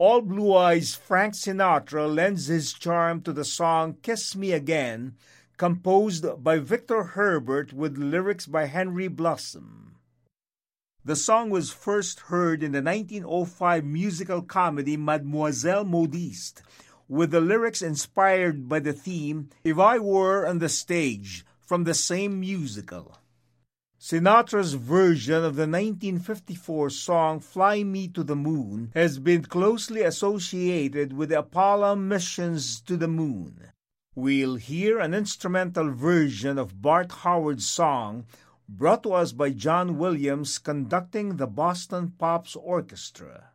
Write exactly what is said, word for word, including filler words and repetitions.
All Blue Eyes Frank Sinatra lends his charm to the song Kiss Me Again, composed by Victor Herbert with lyrics by Henry Blossom. The song was first heard in the nineteen oh five musical comedy Mademoiselle Modiste, with the lyrics inspired by the theme If I Were on the Stage from the same musical. Sinatra's version of the nineteen fifty-four song Fly Me to the Moon has been closely associated with the Apollo missions to the moon. We'll hear an instrumental version of Bart Howard's song, brought to us by John Williams conducting the Boston Pops Orchestra.